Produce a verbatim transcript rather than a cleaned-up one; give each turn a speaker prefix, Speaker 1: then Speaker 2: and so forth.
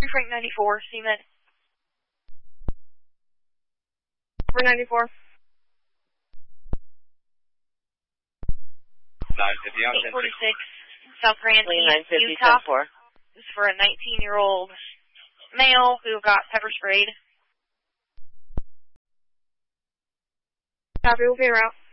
Speaker 1: Frank ninety-four, C M E D.
Speaker 2: We're ninety-four.
Speaker 3: nine fifty on
Speaker 1: eight forty-six, South Grand East,
Speaker 4: Utah.
Speaker 1: This is for a nineteen-year-old male who got pepper sprayed.
Speaker 2: Copy, we'll be en route.